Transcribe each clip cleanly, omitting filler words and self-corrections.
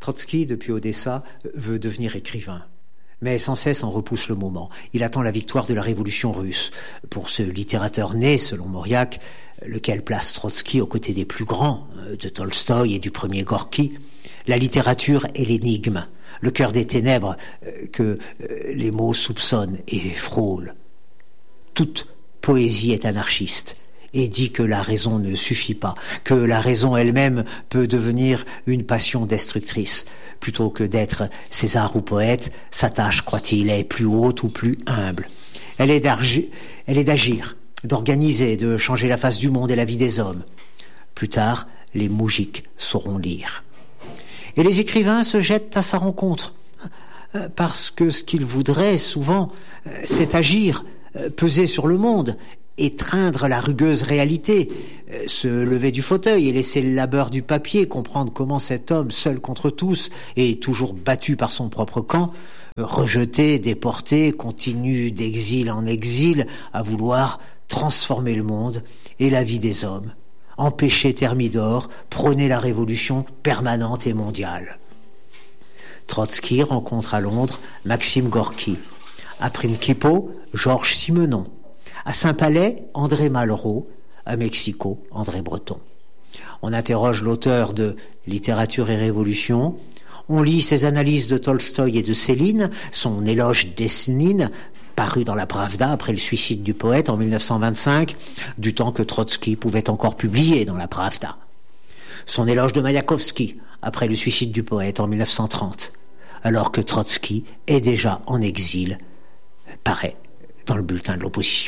Trotsky, depuis Odessa, veut devenir écrivain, mais sans cesse en repousse le moment. Il attend la victoire de la révolution russe. Pour ce littérateur né, selon Mauriac, lequel place Trotsky aux côtés des plus grands, de Tolstoï et du premier Gorky, la littérature est l'énigme, le cœur des ténèbres que les mots soupçonnent et frôlent. Toute poésie est anarchiste et dit que la raison ne suffit pas, que la raison elle-même peut devenir une passion destructrice. Plutôt que d'être César ou poète, sa tâche, croit-il, est plus haute ou plus humble. Elle est d'agir, d'organiser, de changer la face du monde et la vie des hommes. Plus tard, les moujiks sauront lire. Et les écrivains se jettent à sa rencontre, parce que ce qu'ils voudraient souvent, c'est agir, peser sur le monde, étreindre la rugueuse réalité, se lever du fauteuil et laisser le labeur du papier, comprendre comment cet homme, seul contre tous et toujours battu par son propre camp, rejeté, déporté, continue d'exil en exil à vouloir transformer le monde et la vie des hommes, empêcher Thermidor, prôner la révolution permanente et mondiale. Trotsky rencontre à Londres Maxime Gorky, à Principe, Georges Simenon, à Saint-Palais, André Malraux, à Mexico, André Breton. On interroge l'auteur de Littérature et Révolution, on lit ses analyses de Tolstoï et de Céline, son éloge d'Esnine, paru dans la Pravda après le suicide du poète en 1925, du temps que Trotsky pouvait encore publier dans la Pravda. Son éloge de Mayakovsky après le suicide du poète en 1930, alors que Trotsky est déjà en exil, paraît dans le bulletin de l'opposition.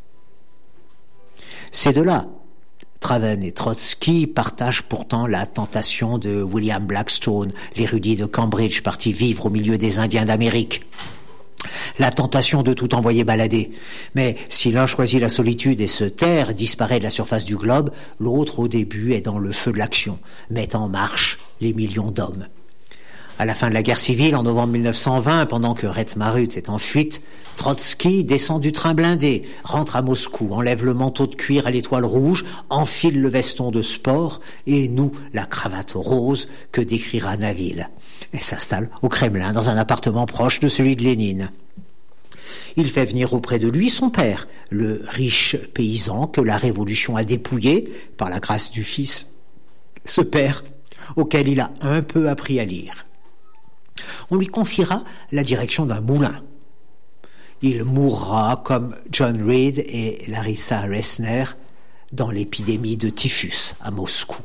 Ces deux-là, Traven et Trotsky, partagent pourtant la tentation de William Blackstone, l'érudit de Cambridge parti vivre au milieu des Indiens d'Amérique. La tentation de tout envoyer balader. Mais si l'un choisit la solitude et se taire, disparaît de la surface du globe, l'autre au début est dans le feu de l'action, met en marche les millions d'hommes. À la fin de la guerre civile, en novembre 1920, pendant que Ret-Marut est en fuite, Trotsky descend du train blindé, rentre à Moscou, enlève le manteau de cuir à l'étoile rouge, enfile le veston de sport et noue la cravate rose que décrira Naville, et s'installe au Kremlin dans un appartement proche de celui de Lénine. Il fait venir auprès de lui son père, le riche paysan que la Révolution a dépouillé par la grâce du fils. Ce père auquel il a un peu appris à lire. On lui confiera la direction d'un moulin. Il mourra comme John Reed et Larissa Ressner dans l'épidémie de typhus à Moscou.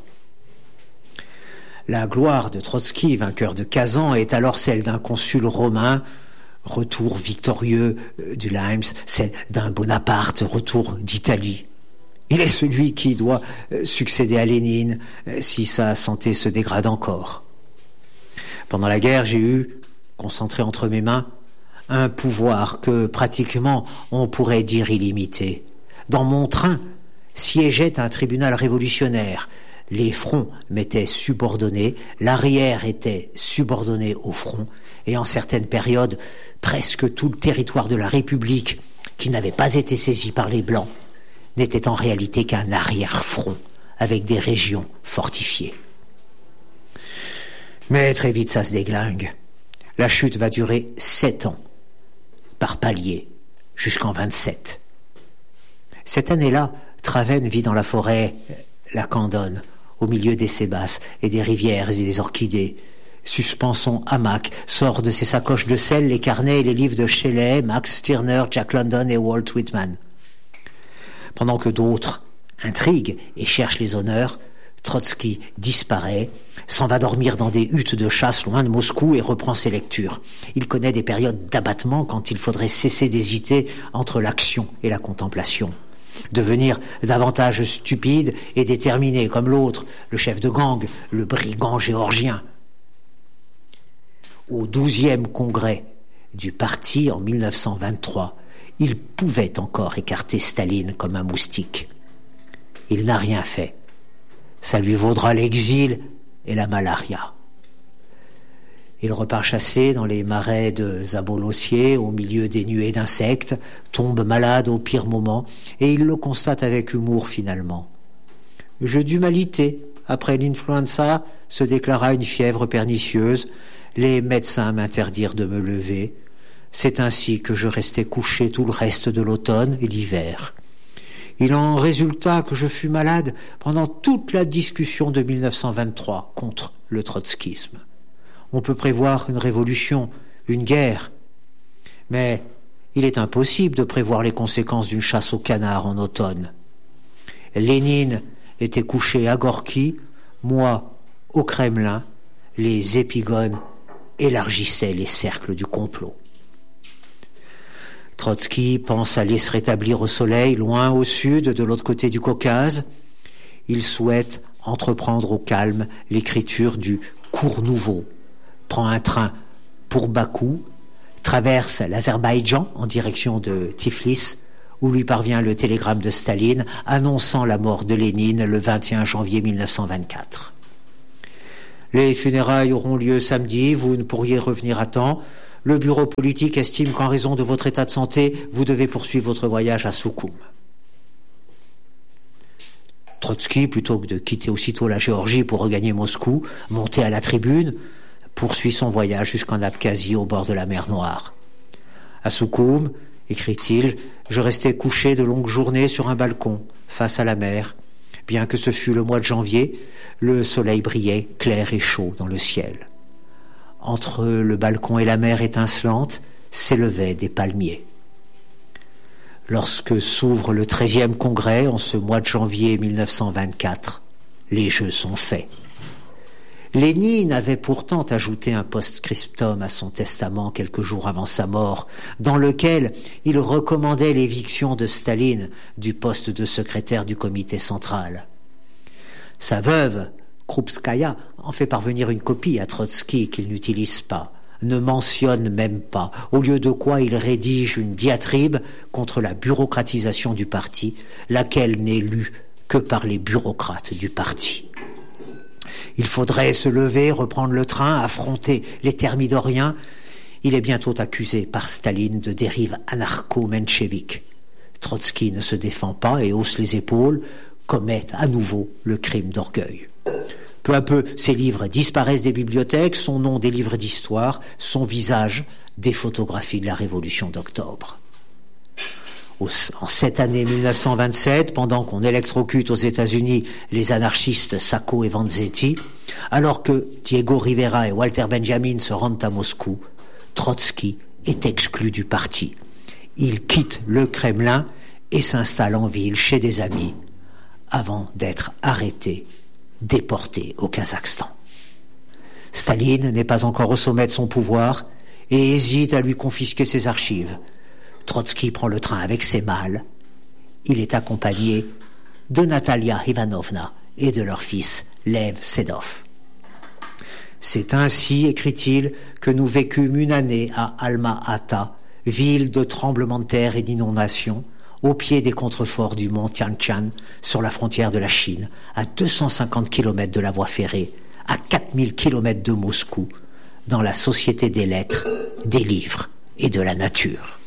La gloire de Trotsky, vainqueur de Kazan, est alors celle d'un consul romain, retour victorieux du Limes, celle d'un Bonaparte, retour d'Italie. Il est celui qui doit succéder à Lénine si sa santé se dégrade encore. Pendant la guerre, j'ai eu, concentré entre mes mains, un pouvoir que pratiquement on pourrait dire illimité. Dans mon train siégeait un tribunal révolutionnaire. Les fronts m'étaient subordonnés, l'arrière était subordonné au front, et en certaines périodes, presque tout le territoire de la République, qui n'avait pas été saisi par les Blancs, n'était en réalité qu'un arrière-front, avec des régions fortifiées. Mais très vite ça se déglingue. La chute va durer 7 ans, par palier, jusqu'en 27. Cette année-là, Traven vit dans la forêt lacandone, au milieu des sébasses et des rivières et des orchidées. Suspend son hamac, sort de ses sacoches de sel les carnets et les livres de Shelley, Max Stirner, Jack London et Walt Whitman. Pendant que d'autres intriguent et cherchent les honneurs, Trotsky disparaît, s'en va dormir dans des huttes de chasse loin de Moscou et reprend ses lectures. Il connaît des périodes d'abattement quand il faudrait cesser d'hésiter entre l'action et la contemplation. Devenir davantage stupide et déterminé comme l'autre, le chef de gang, le brigand géorgien. Au 12e congrès du parti en 1923, il pouvait encore écarter Staline comme un moustique. Il n'a rien fait. Ça lui vaudra l'exil et la malaria. Il repart chasser dans les marais de Zabolossier, au milieu des nuées d'insectes, tombe malade au pire moment, et il le constate avec humour finalement. « J'ai dû m'aliter, après l'influenza, se déclara une fièvre pernicieuse. Les médecins m'interdirent de me lever. C'est ainsi que je restai couché tout le reste de l'automne et l'hiver. Il en résulta que je fus malade pendant toute la discussion de 1923 contre le trotskisme. On peut prévoir une révolution, une guerre, mais il est impossible de prévoir les conséquences d'une chasse au canard en automne. Lénine était couché à Gorky, moi au Kremlin, les épigones élargissaient les cercles du complot. Trotsky pense aller se rétablir au soleil, loin au sud, de l'autre côté du Caucase. Il souhaite entreprendre au calme l'écriture du cours nouveau, prend un train pour Bakou, traverse l'Azerbaïdjan en direction de Tiflis, où lui parvient le télégramme de Staline annonçant la mort de Lénine le 21 janvier 1924. Les funérailles auront lieu samedi, vous ne pourriez revenir à temps. Le bureau politique estime qu'en raison de votre état de santé, vous devez poursuivre votre voyage à Soukoum. Trotsky, plutôt que de quitter aussitôt la Géorgie pour regagner Moscou, monté à la tribune, poursuit son voyage jusqu'en Abkhazie au bord de la mer Noire. À Soukoum, écrit-il, je restai couché de longues journées sur un balcon, face à la mer. Bien que ce fût le mois de janvier, le soleil brillait clair et chaud dans le ciel. Entre le balcon et la mer étincelante s'élevaient des palmiers. Lorsque s'ouvre le 13e congrès en ce mois de janvier 1924, les jeux sont faits. Lénine avait pourtant ajouté un post-scriptum à son testament quelques jours avant sa mort, dans lequel il recommandait l'éviction de Staline du poste de secrétaire du comité central. Sa veuve, Krupskaya, en fait parvenir une copie à Trotsky qu'il n'utilise pas, ne mentionne même pas, au lieu de quoi il rédige une diatribe contre la bureaucratisation du parti, laquelle n'est lue que par les bureaucrates du parti. Il faudrait se lever, reprendre le train, affronter les thermidoriens. Il est bientôt accusé par Staline de dérive anarcho-menchevique. Trotsky ne se défend pas et hausse les épaules, commet à nouveau le crime d'orgueil. Peu à peu, ses livres disparaissent des bibliothèques, son nom des livres d'histoire, son visage des photographies de la Révolution d'octobre. En cette année 1927, pendant qu'on électrocute aux États-Unis les anarchistes Sacco et Vanzetti, alors que Diego Rivera et Walter Benjamin se rendent à Moscou, Trotsky est exclu du parti. Il quitte le Kremlin et s'installe en ville chez des amis avant d'être arrêté, déporté au Kazakhstan. Staline n'est pas encore au sommet de son pouvoir et hésite à lui confisquer ses archives. Trotsky prend le train avec ses malles. Il est accompagné de Natalia Ivanovna et de leur fils Lev Sedov. C'est ainsi, écrit-il, que nous vécûmes une année à Alma-Ata, ville de tremblements de terre et d'inondations, au pied des contreforts du mont Tianshan, sur la frontière de la Chine, à 250 km de la voie ferrée, à 4000 km de Moscou, dans la société des lettres, des livres et de la nature.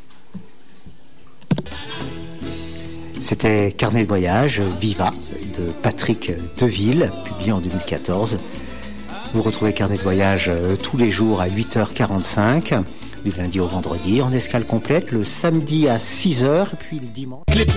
C'était Carnet de voyage, Viva, de Patrick Deville, publié en 2014. Vous retrouvez Carnet de voyage tous les jours à 8h45, du lundi au vendredi, en escale complète, le samedi à 6h, puis le dimanche.